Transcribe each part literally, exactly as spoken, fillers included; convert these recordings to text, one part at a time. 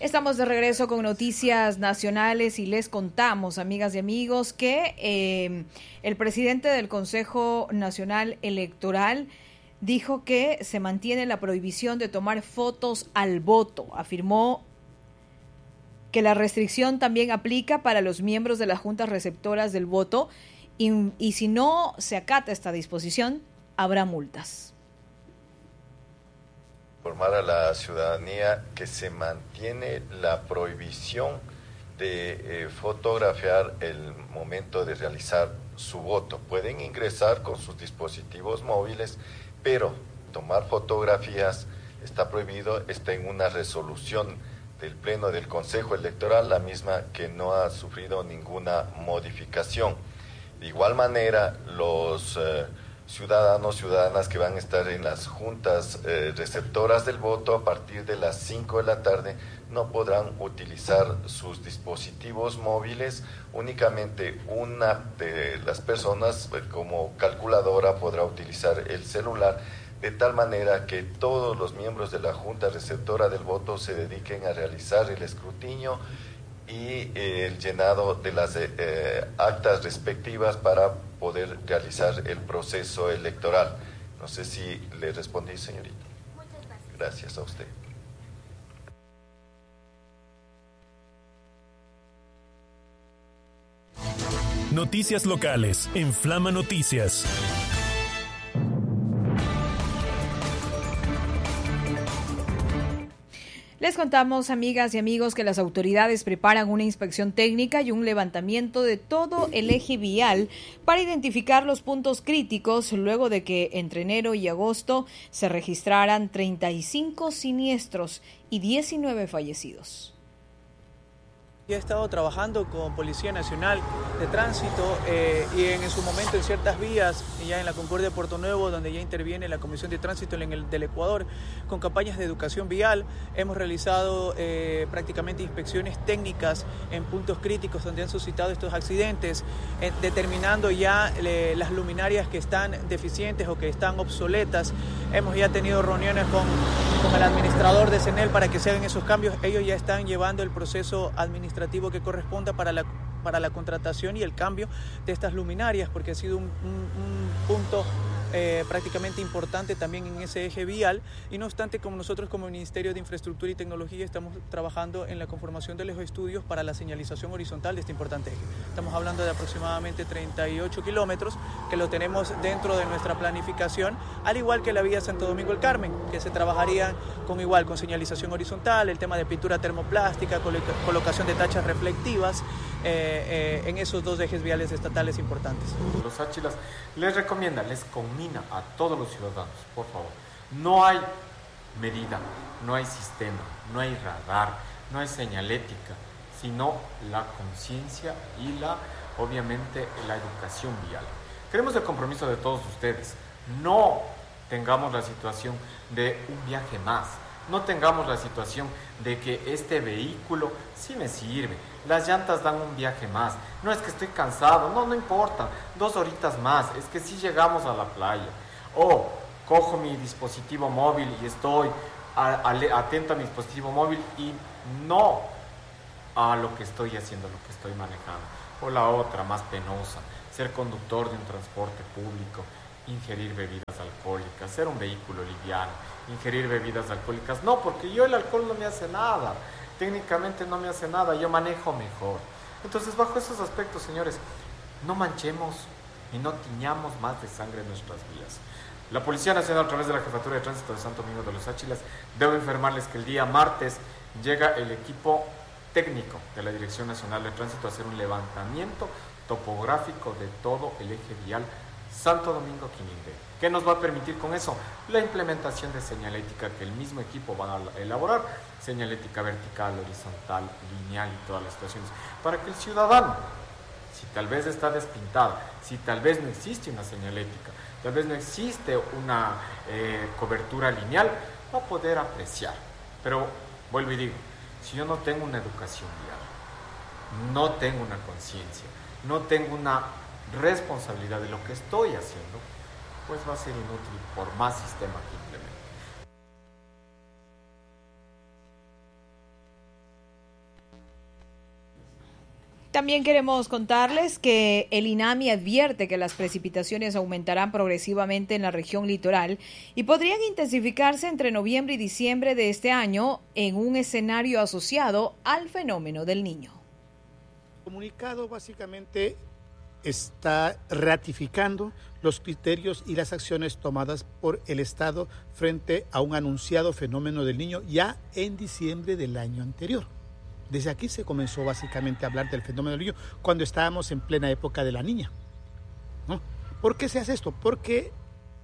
Estamos de regreso con noticias nacionales y les contamos, amigas y amigos, que eh, el presidente del Consejo Nacional Electoral dijo que se mantiene la prohibición de tomar fotos al voto. Afirmó que la restricción también aplica para los miembros de las juntas receptoras del voto y, y si no se acata esta disposición, habrá multas. Informar a la ciudadanía que se mantiene la prohibición de eh, fotografiar el momento de realizar su voto. Pueden ingresar con sus dispositivos móviles, pero tomar fotografías está prohibido, está en una resolución del Pleno del Consejo Electoral, la misma que no ha sufrido ninguna modificación. De igual manera, los eh, ciudadanos, ciudadanas que van a estar en las juntas eh, receptoras del voto a partir de las cinco de la tarde no podrán utilizar sus dispositivos móviles, únicamente una de las personas eh, como calculadora podrá utilizar el celular, de tal manera que todos los miembros de la junta receptora del voto se dediquen a realizar el escrutinio y eh, el llenado de las eh, actas respectivas para poder realizar el proceso electoral. No sé si le respondí, señorita. Muchas gracias. Gracias a usted. Noticias locales en Flama Noticias. Les contamos, amigas y amigos, que las autoridades preparan una inspección técnica y un levantamiento de todo el eje vial para identificar los puntos críticos luego de que entre enero y agosto se registraran treinta y cinco siniestros y diecinueve fallecidos. He estado trabajando con Policía Nacional de Tránsito eh, y en, en su momento en ciertas vías, ya en la Concordia de Puerto Nuevo, donde ya interviene la Comisión de Tránsito en el, del Ecuador, con campañas de educación vial. Hemos realizado eh, prácticamente inspecciones técnicas en puntos críticos donde han suscitado estos accidentes, eh, determinando ya eh, las luminarias que están deficientes o que están obsoletas. Hemos ya tenido reuniones con, con el administrador de CENEL para que se hagan esos cambios. Ellos ya están llevando el proceso administrativo que corresponda para la, para la contratación y el cambio de estas luminarias, porque ha sido un, un, un punto eh, prácticamente importante también en ese eje vial. Y no obstante, como nosotros como Ministerio de Infraestructura y Tecnología estamos trabajando en la conformación de los estudios para la señalización horizontal de este importante eje. Estamos hablando de aproximadamente treinta y ocho kilómetros que lo tenemos dentro de nuestra planificación, al igual que la vía Santo Domingo el Carmen, que se trabajaría con igual con señalización horizontal, el tema de pintura termoplástica, coloca, colocación de tachas reflectivas eh, eh, en esos dos ejes viales estatales importantes. Los Áchilas les recomienda, les conmina a todos los ciudadanos, por favor, no hay medida, no hay sistema, no hay radar, no hay señalética, sino la conciencia y la, obviamente, la educación vial. Queremos el compromiso de todos ustedes. No tengamos la situación de un viaje más. No tengamos la situación de que este vehículo sí me sirve, las llantas dan un viaje más, no es que estoy cansado, no, no importa, dos horitas más, es que sí llegamos a la playa. O cojo mi dispositivo móvil y estoy a, a, atento a mi dispositivo móvil y no a lo que estoy haciendo, lo que estoy manejando. O la otra, más penosa, ser conductor de un transporte público, ingerir bebidas alcohólicas, ser un vehículo liviano, ingerir bebidas alcohólicas. No, porque yo el alcohol no me hace nada, técnicamente no me hace nada, yo manejo mejor. Entonces, bajo esos aspectos, señores, no manchemos y no tiñamos más de sangre nuestras vías. La Policía Nacional, a través de la Jefatura de Tránsito de Santo Domingo de los Áchilas, debo informarles que el día martes llega el equipo técnico de la Dirección Nacional de Tránsito a hacer un levantamiento topográfico de todo el eje vial Santo Domingo-Quinindé. ¿Qué nos va a permitir con eso? La implementación de señalética que el mismo equipo va a elaborar, señalética vertical, horizontal, lineal y todas las situaciones, para que el ciudadano, si tal vez está despintado, si tal vez no existe una señalética, tal vez no existe una eh, cobertura lineal, va a poder apreciar. Pero, vuelvo y digo, si yo no tengo una educación vial, no tengo una conciencia, no tengo una responsabilidad de lo que estoy haciendo, pues va a ser inútil por más sistema que implemente. También queremos contarles que el INAMI advierte que las precipitaciones aumentarán progresivamente en la región litoral y podrían intensificarse entre noviembre y diciembre de este año en un escenario asociado al fenómeno del Niño. El comunicado básicamente está ratificando los criterios y las acciones tomadas por el Estado frente a un anunciado fenómeno del Niño ya en diciembre del año anterior. Desde aquí se comenzó básicamente a hablar del fenómeno del Niño cuando estábamos en plena época de la Niña, ¿no? ¿Por qué se hace esto? Porque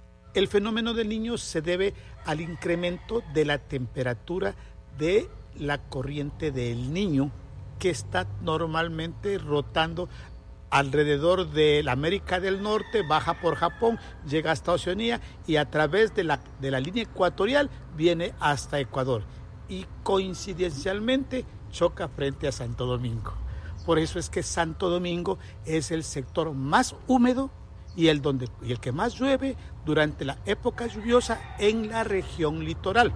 el fenómeno del Niño se debe al incremento de la temperatura de la corriente del Niño, que está normalmente rotando alrededor de la América del Norte, baja por Japón, llega hasta Oceanía y a través de la, de la línea ecuatorial viene hasta Ecuador. Y coincidencialmente choca frente a Santo Domingo. Por eso es que Santo Domingo es el sector más húmedo y el, donde, y el que más llueve durante la época lluviosa en la región litoral,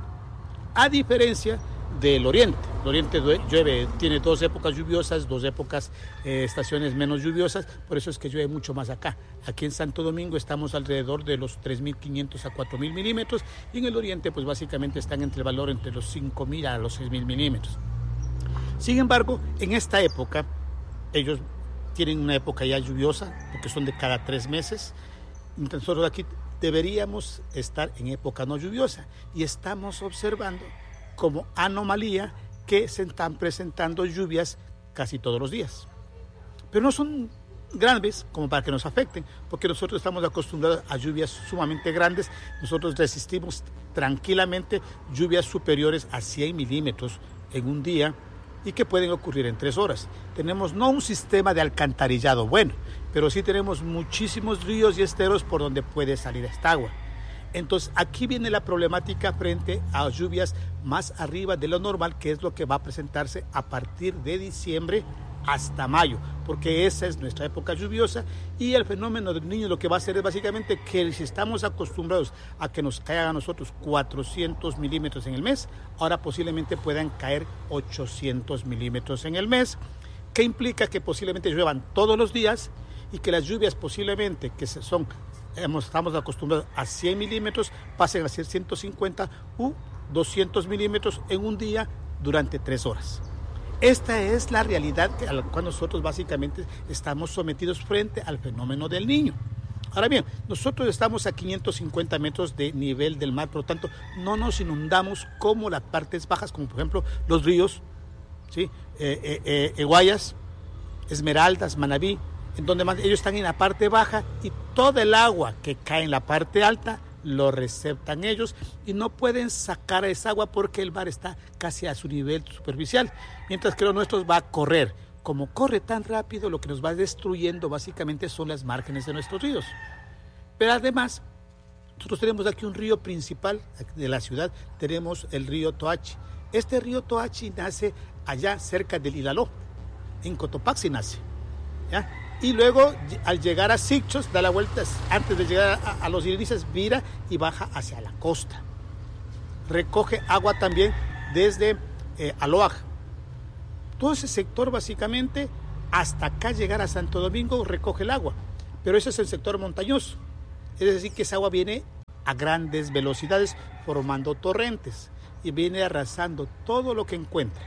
a diferencia del oriente. El oriente llueve, tiene dos épocas lluviosas, dos épocas, eh, estaciones menos lluviosas, por eso es que llueve mucho más acá. Aquí en Santo Domingo estamos alrededor de los tres mil quinientos a cuatro mil milímetros y en el oriente pues básicamente están entre el valor entre los cinco mil a los seis mil milímetros. Sin embargo, en esta época, ellos tienen una época ya lluviosa, porque son de cada tres meses. Nosotros aquí deberíamos estar en época no lluviosa y estamos observando como anomalía que se están presentando lluvias casi todos los días. Pero no son grandes como para que nos afecten, porque nosotros estamos acostumbrados a lluvias sumamente grandes. Nosotros resistimos tranquilamente lluvias superiores a cien milímetros en un día, y que pueden ocurrir en tres horas. Tenemos no un sistema de alcantarillado bueno, pero sí tenemos muchísimos ríos y esteros por donde puede salir esta agua. Entonces aquí viene la problemática frente a lluvias más arriba de lo normal, que es lo que va a presentarse a partir de diciembre hasta mayo, porque esa es nuestra época lluviosa y el fenómeno del Niño lo que va a hacer es básicamente que si estamos acostumbrados a que nos caigan a nosotros cuatrocientos milímetros en el mes, ahora posiblemente puedan caer ochocientos milímetros en el mes, que implica que posiblemente lluevan todos los días y que las lluvias posiblemente que son, estamos acostumbrados a cien milímetros, pasen a ser ciento cincuenta u doscientos milímetros en un día durante tres horas. Esta es la realidad a la cual nosotros básicamente estamos sometidos frente al fenómeno del Niño. Ahora bien, nosotros estamos a quinientos cincuenta metros de nivel del mar, por lo tanto no nos inundamos como las partes bajas, como por ejemplo los ríos, ¿sí? eh, eh, eh, eh, Guayas, Esmeraldas, Manabí, en donde más, ellos están en la parte baja y todo el agua que cae en la parte alta lo receptan ellos y no pueden sacar esa agua porque el mar está casi a su nivel superficial, mientras que lo nuestro va a correr. Como corre tan rápido, lo que nos va destruyendo básicamente son las márgenes de nuestros ríos. Pero además, nosotros tenemos aquí un río principal de la ciudad, tenemos el río Toachi. Este río Toachi nace allá cerca del Ilaló, en Cotopaxi nace, ¿ya? Y luego, al llegar a Sicchos, da la vuelta, antes de llegar a, a los Irises, vira y baja hacia la costa. Recoge agua también desde eh, Aloaj. Todo ese sector, básicamente, hasta acá llegar a Santo Domingo, recoge el agua. Pero ese es el sector montañoso. Es decir, que esa agua viene a grandes velocidades, formando torrentes, y viene arrasando todo lo que encuentra.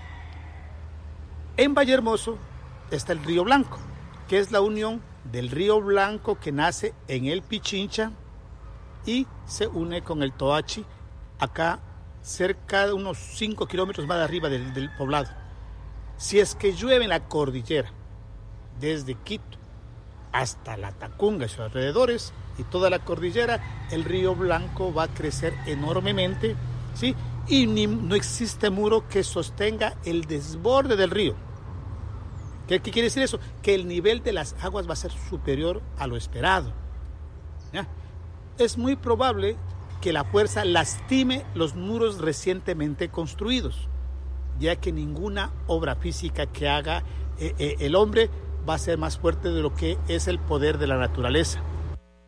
En Vallehermoso está el Río Blanco, que es la unión del Río Blanco que nace en el Pichincha y se une con el Toachi, acá cerca de unos cinco kilómetros más arriba del, del poblado. Si es que llueve en la cordillera, desde Quito hasta La Tacunga y sus alrededores, y toda la cordillera, el Río Blanco va a crecer enormemente, ¿sí? Y ni, no existe muro que sostenga el desborde del río. ¿Qué, ¿Qué quiere decir eso? Que el nivel de las aguas va a ser superior a lo esperado, ¿ya? Es muy probable que la fuerza lastime los muros recientemente construidos, ya que ninguna obra física que haga eh, eh, el hombre va a ser más fuerte de lo que es el poder de la naturaleza.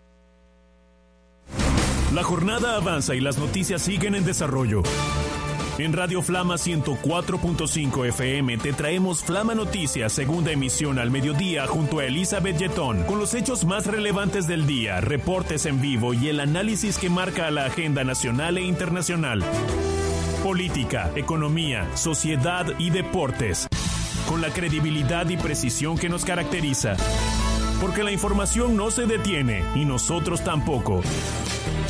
La jornada avanza y las noticias siguen en desarrollo. En Radio Flama ciento cuatro punto cinco F M te traemos Flama Noticias, segunda emisión al mediodía junto a Elizabeth Yetón, con los hechos más relevantes del día, reportes en vivo y el análisis que marca a la agenda nacional e internacional. Política, economía, sociedad y deportes, con la credibilidad y precisión que nos caracteriza. Porque la información no se detiene y nosotros tampoco.